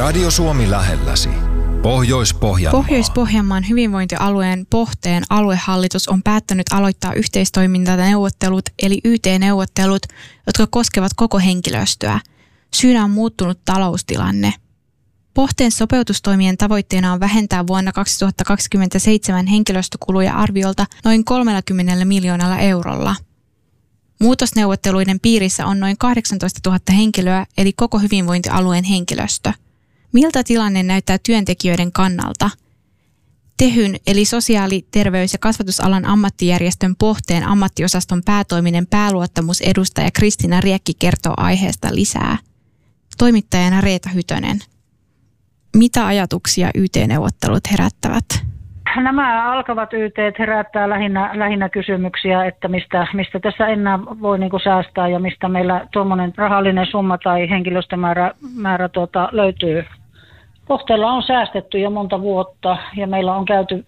Radio Suomi lähelläsi. Pohjois-Pohjanmaa. Pohjois-Pohjanmaan hyvinvointialueen Pohteen aluehallitus on päättänyt aloittaa yhteistoimintaneuvottelut eli YT-neuvottelut, jotka koskevat koko henkilöstöä. Syynä on muuttunut taloustilanne. Pohteen sopeutustoimien tavoitteena on vähentää vuonna 2027 henkilöstökuluja arviolta noin 30 miljoonalla eurolla. Muutosneuvotteluiden piirissä on noin 18 000 henkilöä eli koko hyvinvointialueen henkilöstö. Miltä tilanne näyttää työntekijöiden kannalta? TEHYn eli sosiaali-, terveys- ja kasvatusalan ammattijärjestön Pohteen ammattiosaston päätoiminen pääluottamusedustaja Kristiina Riekki kertoo aiheesta lisää. Toimittajana Reeta Hytönen. Mitä ajatuksia YT-neuvottelut herättävät? Nämä alkavat YT herättää lähinnä kysymyksiä, että mistä tässä enää voi säästää ja mistä meillä tuommoinen rahallinen summa tai henkilöstömäärä löytyy. Kohteella on säästetty jo monta vuotta ja meillä on käyty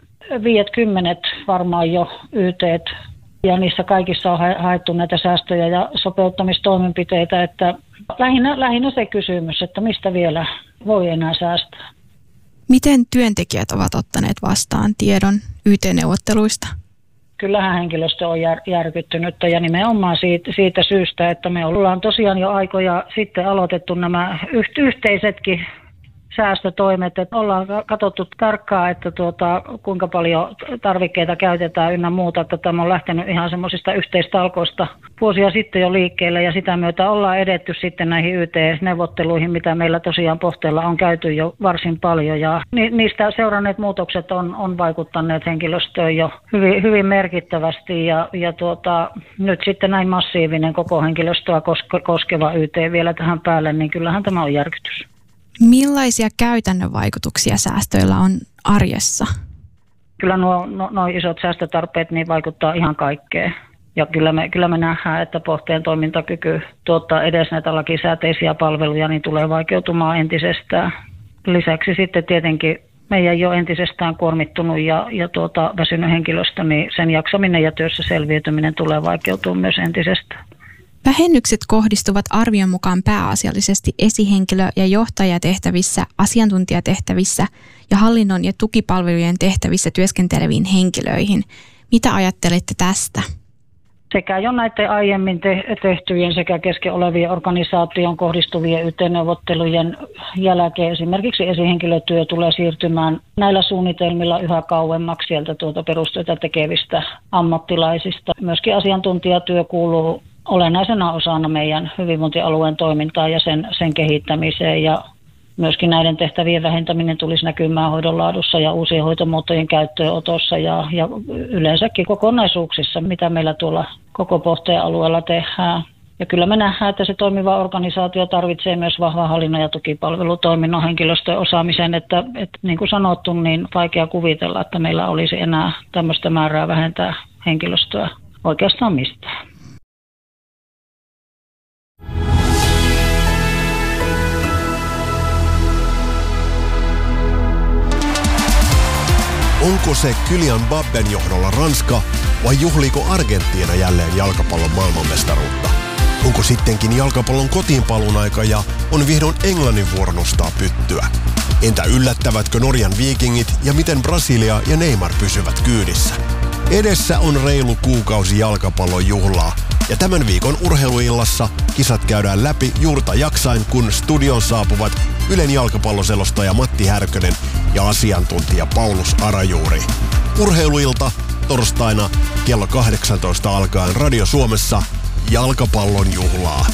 50 varmaan jo YT ja niissä kaikissa on haettu näitä säästöjä ja sopeuttamistoimenpiteitä. Että lähinnä se kysymys, että mistä vielä voi enää säästää. Miten työntekijät ovat ottaneet vastaan tiedon YT-neuvotteluista? Kyllähän henkilöstö on järkyttynyt ja nimenomaan siitä syystä, että me ollaan tosiaan jo aikoja sitten aloitettu nämä yhteisetkin säästötoimet, että ollaan katsottu tarkkaan, että kuinka paljon tarvikkeita käytetään ynnä muuta, että tämä on lähtenyt ihan semmoisista yhteistalkoista vuosia sitten jo liikkeelle ja sitä myötä ollaan edetty sitten näihin YT-neuvotteluihin, mitä meillä tosiaan Pohteella on käyty jo varsin paljon ja niistä seuranneet muutokset on vaikuttaneet henkilöstöön jo hyvin merkittävästi ja nyt sitten näin massiivinen koko henkilöstöä koskeva YT vielä tähän päälle, niin kyllähän tämä on järkytys. Millaisia käytännön vaikutuksia säästöillä on arjessa? Kyllä nuo isot säästötarpeet niin vaikuttaa ihan kaikkeen. Ja kyllä me nähdään, että Pohteen toimintakyky tuottaa edes näitä lakisääteisiä palveluja, niin tulee vaikeutumaan entisestään. Lisäksi sitten tietenkin meidän jo entisestään kuormittunut ja väsynyt henkilöstö, niin sen jaksaminen ja työssä selviytyminen tulee vaikeutumaan myös entisestään. Vähennykset kohdistuvat arvion mukaan pääasiallisesti esihenkilö- ja johtajatehtävissä, asiantuntijatehtävissä ja hallinnon ja tukipalvelujen tehtävissä työskenteleviin henkilöihin. Mitä ajattelette tästä? Sekä jo näiden aiemmin tehtyjen sekä kesken olevien organisaation kohdistuvien YT-neuvottelujen jälkeen esimerkiksi esihenkilötyö tulee siirtymään näillä suunnitelmilla yhä kauemmaksi sieltä perustyötä tekevistä ammattilaisista. Myöskin asiantuntijatyö kuuluu olennaisena osana meidän hyvinvointialueen toimintaa ja sen kehittämiseen ja myöskin näiden tehtävien vähentäminen tulisi näkymään hoidon laadussa ja uusien hoitomuotojen käyttöönotossa ja yleensäkin kokonaisuuksissa, mitä meillä tuolla koko Pohteen alueella tehdään. Ja kyllä me nähdään, että se toimiva organisaatio tarvitsee myös vahvan hallinnon ja tukipalvelutoiminnon henkilöstön osaamisen, että niin kuin sanottu, niin vaikea kuvitella, että meillä olisi enää tämmöistä määrää vähentää henkilöstöä oikeastaan mistään. Onko se Kylian Mbappen johdolla Ranska vai juhliiko Argentiina jälleen jalkapallon maailmanmestaruutta? Onko sittenkin jalkapallon kotiinpaluun aika ja on vihdoin Englannin vuoro nostaa pyttyä? Entä yllättävätkö Norjan Vikingit ja miten Brasilia ja Neymar pysyvät kyydissä? Edessä on reilu kuukausi jalkapallon juhlaa ja tämän viikon urheiluillassa kisat käydään läpi juurta jaksain, kun studioon saapuvat Ylen jalkapalloselostaja Matti Härkönen ja asiantuntija Paulus Arajuuri. Urheiluilta torstaina kello 18 alkaen Radio Suomessa jalkapallon juhlaa.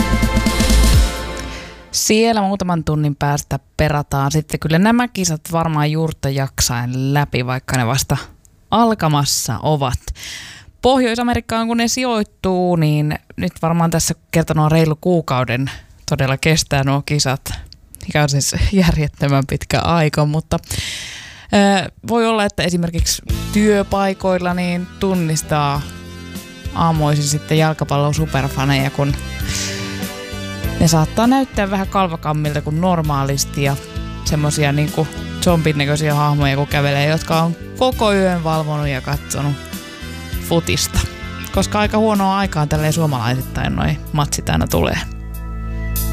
Siellä muutaman tunnin päästä perataan sitten kyllä nämä kisat varmaan juurta jaksain läpi, vaikka ne vasta alkamassa ovat. Pohjois-Amerikkaan kun ne sijoittuu, niin nyt varmaan tässä kertonut on reilu kuukauden todella kestää nuo kisat. Mikä on siis järjettömän pitkä aika, mutta voi olla, että esimerkiksi työpaikoilla niin tunnistaa aamuisin sitten jalkapallon superfaneja, kun ne saattaa näyttää vähän kalvakammilta kuin normaalisti ja semmosia niinku zombin näköisiä hahmoja kun kävelee, jotka on koko yön valvonut ja katsonut futista. Koska aika huonoa aikaan tälleen suomalaisittain noi matsit aina tulee.